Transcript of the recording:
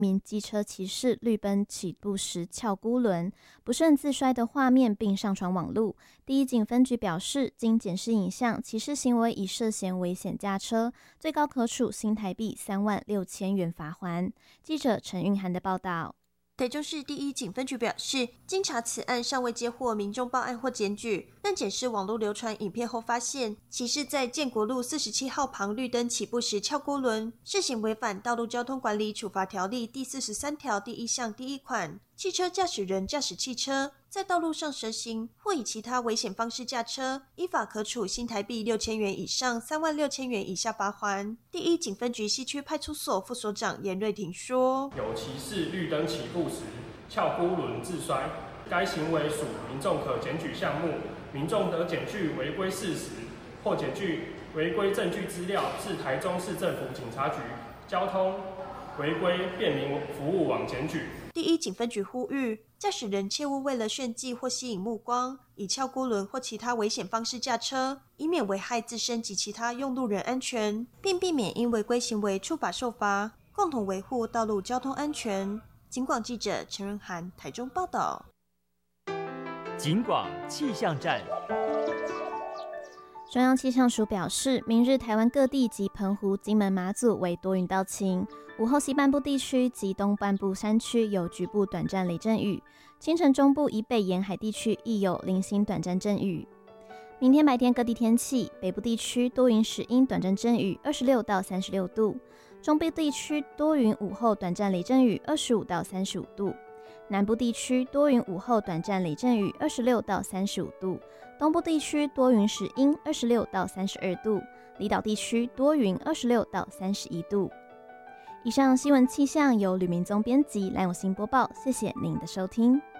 名机车骑士绿奔起步时翘孤轮，不慎自摔的画面并上传网路。第一警分局表示，经检视影像，骑士行为已涉嫌危险驾车，最高可处新台币36000元罚锾。记者陈韵涵的报道。 台中市第一警分局表示，经查此案尚未接获民众报案或检举，但检视网络流传影片后发现，骑士在建国路47号旁绿灯起步时翘孤轮，涉嫌违反《道路交通管理处罚条例》第43条第1项第1款。汽车驾驶人驾驶汽车在道路上蛇行或以其他危险方式驾车，依法可处新台币6000元以上36000元以下罚锾。第一警分局西区派出所副所长严瑞婷说：“ 有骑士绿灯起步时翘孤轮自摔，该行为属民众可检举项目，民众得检具违规事实或检具违规证据资料至台中市政府警察局交通违规便民服务网检举。” 第一警分局呼吁，驾驶人切勿为了炫技或吸引目光，以翘孤轮或其他危险方式驾车，以免危害自身及其他用路人安全，并避免因违规行为触法受罚，共同维护道路交通安全。警广记者陈润涵台中报道。 警广气象站。 中央气象署表示，明日台湾各地及澎湖、金门、马祖为多云到晴，午后西半部地区及东半部山区有局部短暂雷阵雨，清晨中部以北沿海地区亦有零星短暂阵雨。明天白天各地天气，北部地区多云时阴短暂阵雨，26到36度；中部地区多云，午后短暂雷阵雨，25到35度；南部地区多云，午后短暂雷阵雨，26到35度；东部地区多云时阴，26到32度；离岛地区多云，26到31度。以上新闻气象由吕明宗编辑，蓝永新播报，谢谢您的收听。